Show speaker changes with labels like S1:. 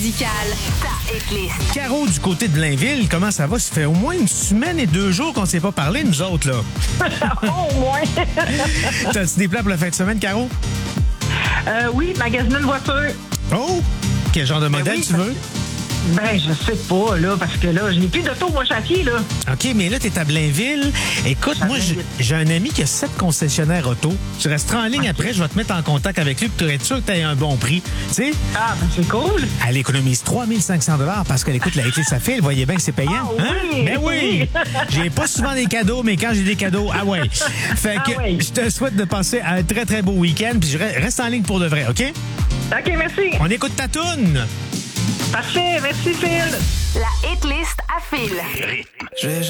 S1: Musicale, ta hitlist.
S2: Caro, du côté de Blainville, comment ça va? Ça fait au moins une semaine et 2 jours qu'on ne s'est pas parlé, nous autres, là.
S3: Au moins.
S2: T'as-tu des plans pour la fin de semaine, Caro?
S3: Oui, magasiner une voiture.
S2: Oh! Quel genre de modèle
S3: oui,
S2: tu veux?
S3: Ben, je sais pas, là, parce que là, je n'ai plus d'auto, moi, Châtier, là.
S2: OK, mais là, t'es à Blainville. Écoute, moi, j'ai un ami qui a 7 concessionnaires auto. Tu resteras en ligne après, je vais te mettre en contact avec lui pour être sûr que tu aies un bon prix. Tu sais?
S3: Ah, ben, c'est cool.
S2: Elle économise 3500 $ parce qu'elle écoute la hitlist sa fille. Voyez bien que c'est payant.
S3: Ah, oui,
S2: Ben oui! J'ai pas souvent des cadeaux, mais quand j'ai des cadeaux, ah ouais. Fait que je te souhaite de passer un très, très beau week-end. Puis je reste en ligne pour de vrai, OK?
S3: OK, merci.
S2: On écoute ta toune.
S3: Parfait, merci, Phil.
S1: La hitlist à Phil.
S4: Je vais